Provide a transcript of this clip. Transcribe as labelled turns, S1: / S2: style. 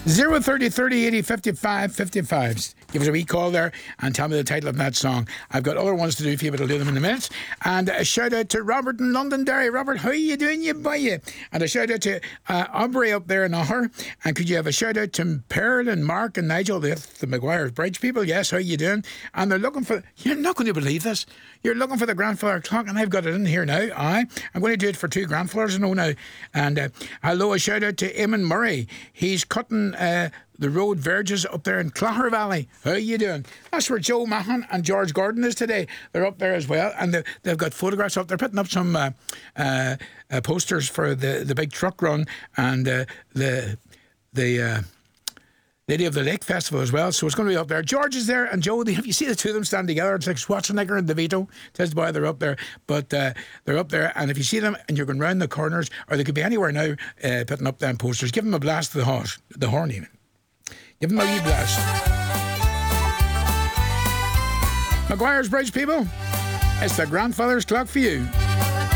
S1: 030 30 80 55 55. Give us a wee call there and tell me the title of that song. I've got other ones to do for you, but I'll do them in a minute. And a shout out to Robert in Londonderry. Robert, how are you doing, you boy? And a shout out to Aubrey up there in Oher. And could you have a shout out to Pearl and Mark and Nigel, the Maguire's Bridge people? Yes, how are you doing? And they're looking for, you're not going to believe this, you're looking for the grandfather clock, and I've got it in here now. I'm going to do it for 2 grandfathers now. And hello, a shout out to Eamon Murray. He's cutting the road verges up there in Clogher Valley. How are you doing? That's where Joe Mahan and George Gordon is today. They're up there as well, and they've got photographs up. They're putting up some posters for the big truck run and the Lady of the Lake Festival as well. So it's going to be up there. George is there and Joe. If you see the two of them stand together, it's like Schwarzenegger and DeVito. Tells why they're up there. But they're up there, and if you see them and you're going round the corners, or they could be anywhere now, putting up them posters, give them a blast of the horn even. Give them a wee blast. Maguire's Bridge, people. It's the grandfather's clock for you.